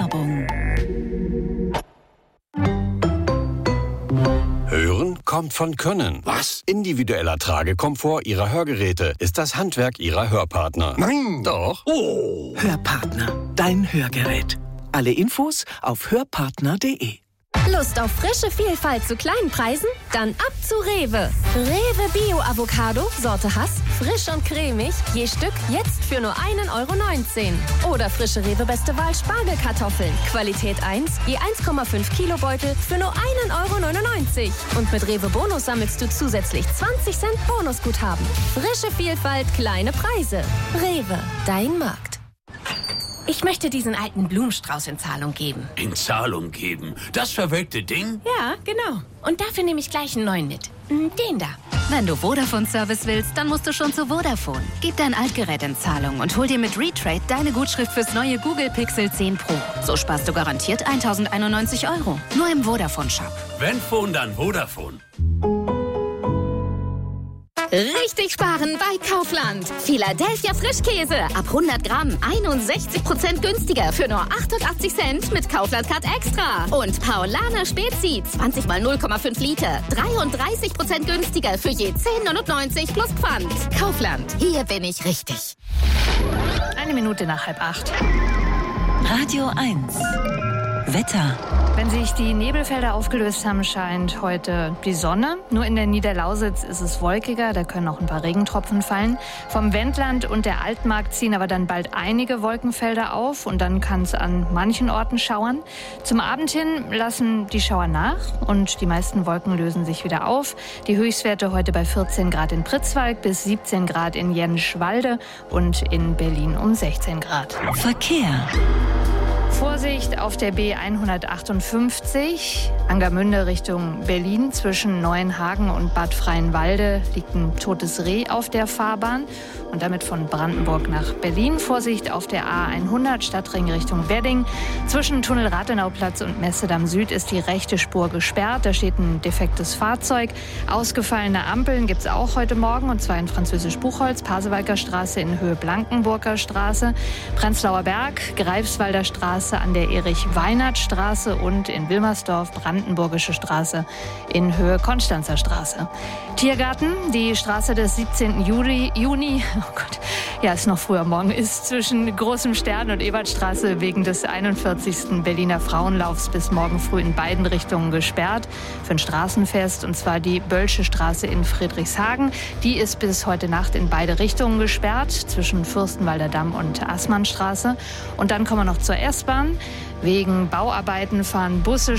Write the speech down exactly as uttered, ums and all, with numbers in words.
Werbung. Hören kommt von Können. Was? Individueller Tragekomfort Ihrer Hörgeräte ist das Handwerk Ihrer Hörpartner. Nein! Doch. Oh! Hörpartner, dein Hörgerät. Alle Infos auf hörpartner punkt de. Lust auf frische Vielfalt zu kleinen Preisen? Dann ab zu Rewe. Rewe Bio Avocado, Sorte Hass, frisch und cremig, je Stück jetzt für nur ein Euro neunzehn. Oder frische Rewe Beste Wahl Spargelkartoffeln, Qualität eins, je eins Komma fünf Kilo Beutel für nur ein Euro neunundneunzig. Und mit Rewe Bonus sammelst du zusätzlich zwanzig Cent Bonusguthaben. Frische Vielfalt, kleine Preise. Rewe, dein Markt. Ich möchte diesen alten Blumenstrauß in Zahlung geben. In Zahlung geben? Das verwelkte Ding? Ja, genau. Und dafür nehme ich gleich einen neuen mit. Den da. Wenn du Vodafone-Service willst, dann musst du schon zu Vodafone. Gib dein Altgerät in Zahlung und hol dir mit Retrade deine Gutschrift fürs neue Google Pixel zehn Pro. So sparst du garantiert eintausendeinundneunzig Euro. Nur im Vodafone-Shop. Wenn Phone, dann Vodafone. Richtig sparen bei Kaufland. Philadelphia Frischkäse. Ab hundert Gramm einundsechzig Prozent günstiger für nur achtundachtzig Cent mit Kaufland Card Extra. Und Paulaner Spezi zwanzig mal null Komma fünf Liter. dreiunddreißig Prozent günstiger für je zehn neunundneunzig plus Pfand. Kaufland. Hier bin ich richtig. Eine Minute nach halb acht. Radio eins. Wetter. Wenn sich die Nebelfelder aufgelöst haben, scheint heute die Sonne. Nur in der Niederlausitz ist es wolkiger, da können auch ein paar Regentropfen fallen. Vom Wendland und der Altmark ziehen aber dann bald einige Wolkenfelder auf und dann kann es an manchen Orten schauern. Zum Abend hin lassen die Schauer nach und die meisten Wolken lösen sich wieder auf. Die Höchstwerte heute bei vierzehn Grad in Pritzwalk bis siebzehn Grad in Jenschwalde und in Berlin um sechzehn Grad. Verkehr. Vorsicht auf der B hundertachtundfünfzig, Angermünde Richtung Berlin. Zwischen Neuenhagen und Bad Freienwalde liegt ein totes Reh auf der Fahrbahn. Und damit von Brandenburg nach Berlin. Vorsicht auf der A hundert, Stadtring Richtung Wedding. Zwischen Tunnel Rathenauplatz und Messedamm Süd ist die rechte Spur gesperrt. Da steht ein defektes Fahrzeug. Ausgefallene Ampeln gibt es auch heute Morgen, und zwar in Französisch-Buchholz, Pasewalker Straße in Höhe Blankenburger Straße, Prenzlauer Berg, Greifswalder Straße an der Erich-Weinert-Straße und in Wilmersdorf Brandenburgische Straße in Höhe Konstanzer Straße. Tiergarten, die Straße des siebzehnten Juli, Juni, oh Gott, ja, ist noch früher morgen, ist zwischen Großem Stern und Ebertstraße wegen des einundvierzigsten Berliner Frauenlaufs bis morgen früh in beiden Richtungen gesperrt für ein Straßenfest, und zwar die Bölsche Straße in Friedrichshagen. Die ist bis heute Nacht in beide Richtungen gesperrt, zwischen Fürstenwalder Damm und Assmannstraße. Und dann kommen wir noch zur S-Bahn. Wegen Bauarbeiten fahren Busse